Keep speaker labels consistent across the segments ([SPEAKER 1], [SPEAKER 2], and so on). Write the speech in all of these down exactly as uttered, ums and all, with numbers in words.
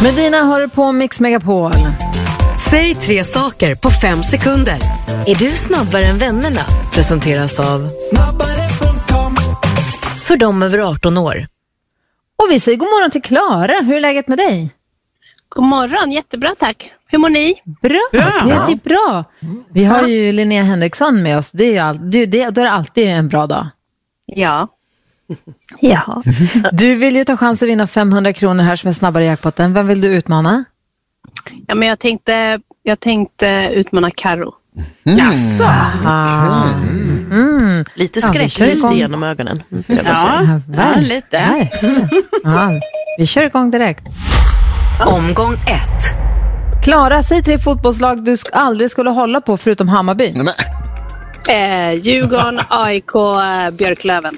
[SPEAKER 1] Medina hör på Mix Megapol.
[SPEAKER 2] Säg tre saker på fem sekunder. Är du snabbare än vännerna? Presenteras av snabbare punkt com. För dem över arton år.
[SPEAKER 1] Och vi säger god morgon till Klara. Hur är läget med dig?
[SPEAKER 3] God morgon, jättebra tack. Hur mår ni?
[SPEAKER 1] Bra, det är typ bra. Vi har ju Linnea Henriksson med oss. Det är ju all, det, det, då är det alltid en bra dag.
[SPEAKER 3] Ja.
[SPEAKER 1] Ja. Du vill ju ta chans att vinna femhundra kronor här som är snabbare jackpotten. Vem vill du utmana?
[SPEAKER 3] Ja, men jag tänkte, jag tänkte utmana Karo.
[SPEAKER 4] Mm.
[SPEAKER 1] Jaså? Ah.
[SPEAKER 4] Mm. Lite skräcklyst
[SPEAKER 1] ja,
[SPEAKER 4] genom ögonen.
[SPEAKER 1] Mm. Ja, ja, ja, lite. Ja, vi kör igång direkt.
[SPEAKER 2] Omgång ett.
[SPEAKER 1] Klara, säg tre fotbollslag du sk- aldrig skulle hålla på förutom Hammarby.
[SPEAKER 3] Nej, eh, Djurgården, A I K, eh, Björklöven.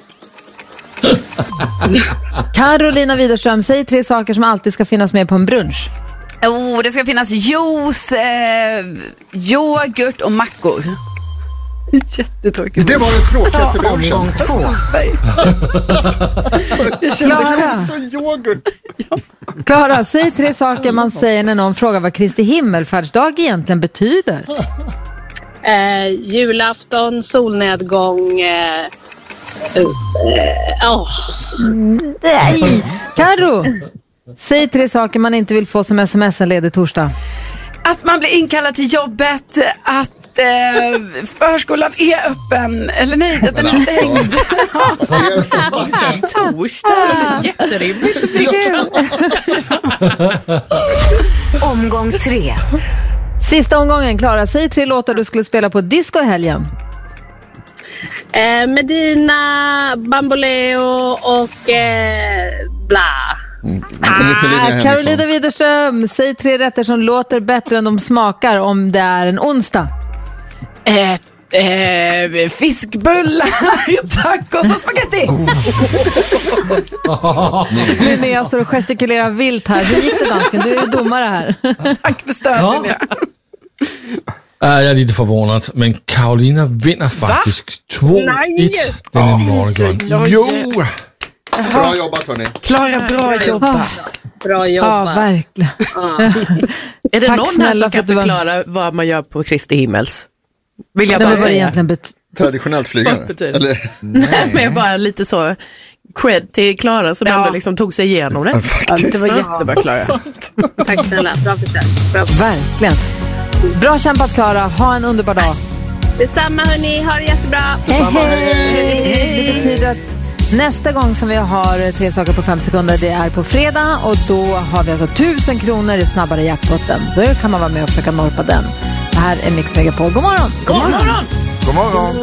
[SPEAKER 1] Carolina Widerström, säg tre saker som alltid ska finnas med på en brunch.
[SPEAKER 5] Oh, det ska finnas juice, eh, yoghurt och mackor. Jättetråkigt.
[SPEAKER 6] Det var det tråkigaste brunchen.
[SPEAKER 2] Omgång två.
[SPEAKER 1] Klara.
[SPEAKER 6] Så yoghurt.
[SPEAKER 1] Klara, säg tre saker man säger när någon frågar vad Kristi himmelfärdsdag egentligen betyder.
[SPEAKER 3] Eh, julafton, solnedgång. Eh, uh, oh.
[SPEAKER 1] Nej. Karo, säg tre saker man inte vill få som sms en ledig torsdag.
[SPEAKER 5] Att man blir inkallad till jobbet, att eh, förskolan är öppen, eller nej, att den är stängd.
[SPEAKER 4] Och sen torsdag, jätterimligt.
[SPEAKER 2] Omgång tre.
[SPEAKER 1] Sista omgången, Klara, säg tre låtar du skulle spela på disco i helgen.
[SPEAKER 3] Eh, Medina, Bamboleo och eh, bla.
[SPEAKER 6] Mm.
[SPEAKER 1] Ah, Carolina Widerström, säg tre rätter som låter bättre än de smakar om det är en onsdag.
[SPEAKER 5] Eh, eh, fiskbullar, tacos och spaghetti.
[SPEAKER 1] Linnea står och gestikulerar vilt här. Hur gick det, dansken? Du är domare här.
[SPEAKER 5] Tack för stöd,
[SPEAKER 7] Ja.
[SPEAKER 5] Linnea.
[SPEAKER 7] Uh, jag är lite förvånad, men Carolina vinner faktiskt två ett denna morgon. Jo!
[SPEAKER 6] Bra jobbat, hörni.
[SPEAKER 5] Klara, bra jobbat.
[SPEAKER 3] Bra
[SPEAKER 1] Ja,
[SPEAKER 3] jobbat.
[SPEAKER 1] verkligen.
[SPEAKER 4] Är det
[SPEAKER 1] Tack
[SPEAKER 4] någon här
[SPEAKER 1] snälla
[SPEAKER 4] som
[SPEAKER 1] för
[SPEAKER 4] kan
[SPEAKER 1] att du var-
[SPEAKER 4] förklara vad man gör på Kristi himmels? Vill jag
[SPEAKER 1] Det
[SPEAKER 4] bara
[SPEAKER 1] var vad det
[SPEAKER 4] säga.
[SPEAKER 1] egentligen bet-
[SPEAKER 6] Traditionellt flygande.
[SPEAKER 4] betyder?
[SPEAKER 6] Eller?
[SPEAKER 4] Nej, men jag bara lite så cred till Klara som
[SPEAKER 5] Ja.
[SPEAKER 4] ändå liksom tog sig igenom det. Ja, det var jättebra, Klara.
[SPEAKER 3] Tack snälla, bra försök. Bra.
[SPEAKER 1] Verkligen. Bra kämpat, Klara. Ha en underbar dag.
[SPEAKER 3] Detsamma hörni, ha det jättebra.
[SPEAKER 6] Samma, hej.
[SPEAKER 1] Det betyder att nästa gång som vi har tre saker på fem sekunder, det är på fredag, och då har vi alltså tusen kronor i snabbare jackpotten. Så kan man vara med och försöka norpa den. Det här är Mix Megapol. God morgon!
[SPEAKER 5] God morgon.
[SPEAKER 6] God morgon.